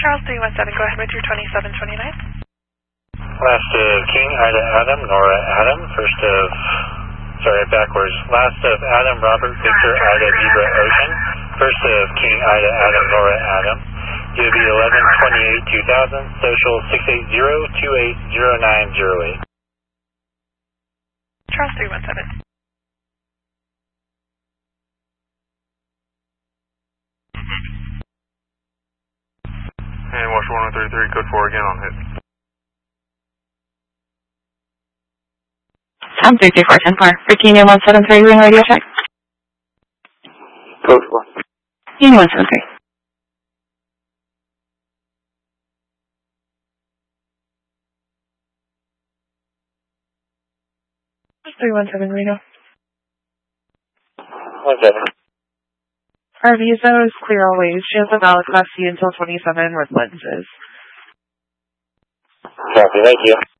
Charles 317, go ahead with your 2729. Last of King, Ida, Adam, Nora, Adam. First of, sorry, backwards. Last of Adam, Robert, Victor, Ida, Zebra, Ocean. First of King, Ida, Adam, Nora, Adam. UAB 1128-2000, social 680-280908. Charles 317. And watch 1033, code 4 again on hit. Tom 334-10-4, Virginia 173, ring radio check. Code 4. Union 173. 317 Reno. 17. Our visa is clear always. She has a valid Class C until 27 with lenses. Copy, thank you.